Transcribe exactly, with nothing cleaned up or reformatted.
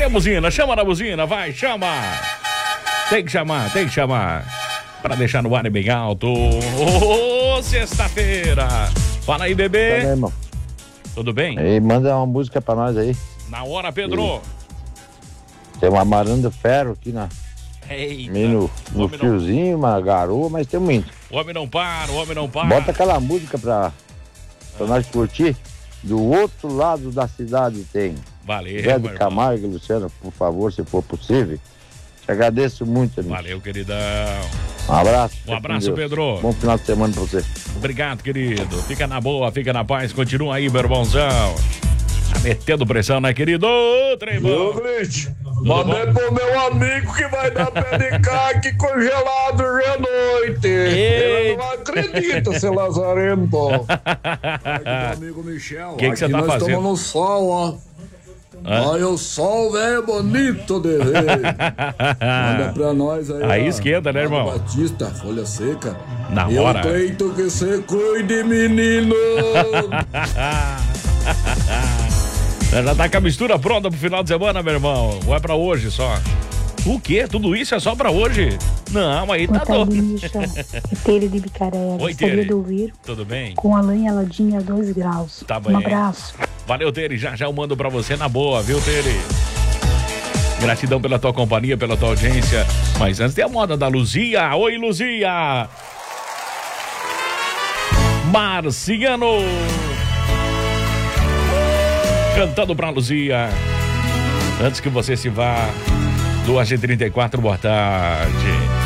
Cadê a buzina? Chama na buzina, vai, chama. Tem que chamar, tem que chamar. Pra deixar no ar bem alto. Ô, oh, sexta-feira. Fala aí, bebê. Tá, irmão? Tudo bem? E manda uma música pra nós aí. Na hora, Pedro. E tem uma Maranda Ferro aqui na... Eita. No, no fiozinho, uma garoa, mas tem muito. O homem não para, o homem não para. Bota aquela música pra, pra nós curtir. Do outro lado da cidade tem. Valeu, Zé de Camargo e Luciano, por favor, se for possível. Te agradeço muito, amigo. Valeu, queridão. Um abraço. Um abraço, Pedro. Bom final de semana pra você. Obrigado, querido. Fica na boa, fica na paz. Continua aí, meu irmãozão. Tá metendo pressão, né, querido? Ô, Trembão. Ô, Glitch, mandei pro meu amigo que vai dar pé de caque congelado hoje à noite. Ele não acredita, seu Lazarento. Aqui meu amigo Michel. O que que você tá nós fazendo? estamos no sol, ó. Hã? Olha o sol, velho, bonito de ver. Manda pra nós aí. Aí ó. esquenta, né, irmão? Batista, folha seca. Na Eu hora. peito que você cuide, menino. Já tá com a mistura pronta pro final de semana, meu irmão. Ou é pra hoje só? O quê? Tudo isso é só pra hoje? Não, aí tá doido. É Teire de Bicaré. Oi, Gostaria Teire. de ouvir Tudo bem? com a lenha aladinha a dois graus. Tá bem. Um abraço. Valeu, Tere. Já já eu mando pra você na boa, viu, Tere? Gratidão pela tua companhia, pela tua audiência. Mas antes tem a moda da Luzia. Oi, Luzia! Marciano! Cantando pra Luzia. Antes que você se vá, duas e trinta e quatro, boa tarde.